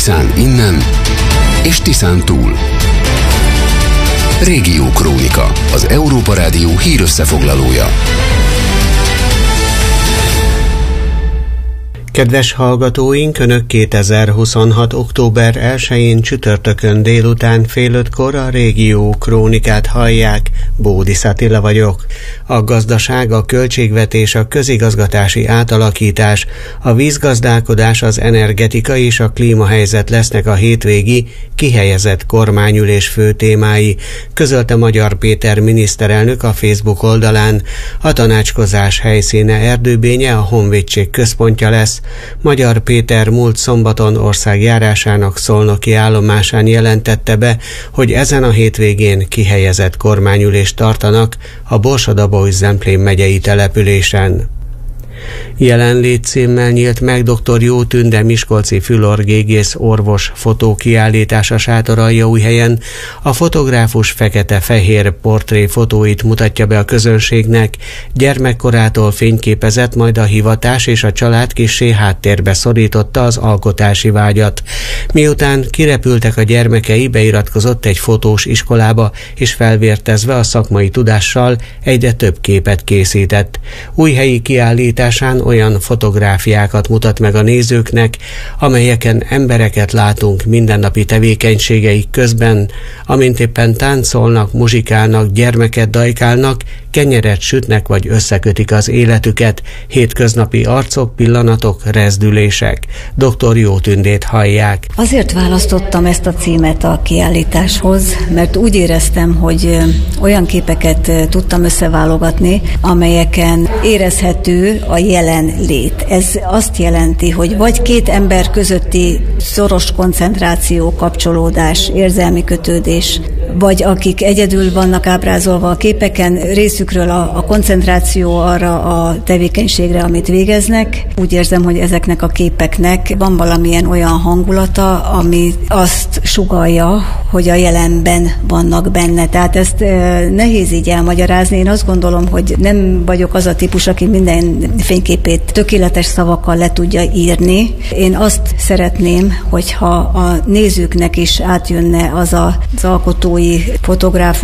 Tiszán innen és Tiszán túl. Régiókrónika, az Európa Rádió hírösszefoglalója. Kedves hallgatóink, Önök 2026. október 1-én csütörtökön délután fél 5-kor a Régió Krónikát hallják. Bódis Attila vagyok. A gazdaság, a költségvetés, a közigazgatási átalakítás, a vízgazdálkodás, az energetika és a klímahelyzet lesznek a hétvégi kihelyezett kormányülés fő témái, közölte Magyar Péter miniszterelnök a Facebook oldalán. A tanácskozás helyszíne Erdőbénye, a Honvédség központja lesz. Magyar Péter múlt szombaton országjárásának szolnoki állomásán jelentette be, hogy ezen a hétvégén kihelyezett kormányülést tartanak a Borsod-Abaúj-Zemplén megyei településen. Jelenlét címmel nyílt meg dr. Jó Tünde miskolci fülorgégész orvos fotókiállítása Sátoraljaújhelyen. A fotográfus fekete-fehér portréfotóit mutatja be a közönségnek. Gyermekkorától fényképezett, majd a hivatás és a család kissé háttérbe szorította az alkotási vágyat. Miután kirepültek a gyermekei, beiratkozott egy fotós iskolába, és felvértezve a szakmai tudással egyre több képet készített. Újhelyi kiállításán olyan fotográfiákat mutat meg a nézőknek, amelyeken embereket látunk mindennapi tevékenységeik közben, amint éppen táncolnak, muzsikálnak, gyermeket dajkálnak, kenyeret sütnek vagy összekötik az életüket, hétköznapi arcok, pillanatok, rezdülések. Dr. Jó Tündét hallják. Azért választottam ezt a címet a kiállításhoz, mert úgy éreztem, hogy olyan képeket tudtam összeválogatni, amelyeken érezhető a jelenlét. Ez azt jelenti, hogy vagy két ember közötti szoros koncentráció, kapcsolódás, érzelmi kötődés, vagy akik egyedül vannak ábrázolva a képeken, részükről a koncentráció arra a tevékenységre, amit végeznek. Úgy érzem, hogy ezeknek a képeknek van valamilyen olyan hangulata, ami azt sugallja, hogy a jelenben vannak benne. Tehát ezt nehéz így elmagyarázni. Én azt gondolom, hogy nem vagyok az a típus, aki minden fényképét tökéletes szavakkal le tudja írni. Én azt szeretném, hogyha a nézőknek is átjönne az alkotói fotográfus